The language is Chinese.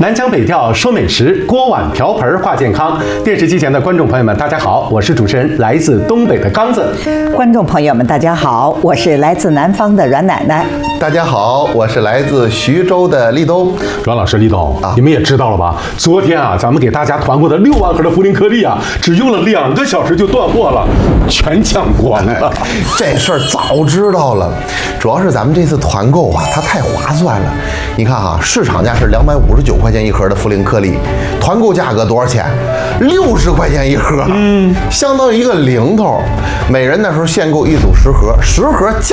南腔北调说美食，锅碗瓢盆话健康。电视机前的观众朋友们，大家好，我是主持人来自东北的刚子。 观众朋友们，大家好，我是来自南方的阮奶奶。 大家好，我是来自徐州的立冬。 阮老师，立冬，你们也知道了吧？昨天啊，咱们给大家团购的6万盒的茯苓颗粒啊，只用了2个小时就断货了，全抢光了。 这事儿早知道了，主要是咱们这次团购啊，它太划算了。你看啊，市场价是259块钱一盒的茯苓颗粒，团购价格多少钱？60块钱一盒，相当于一个零头。每人那时候限购1组10盒，10盒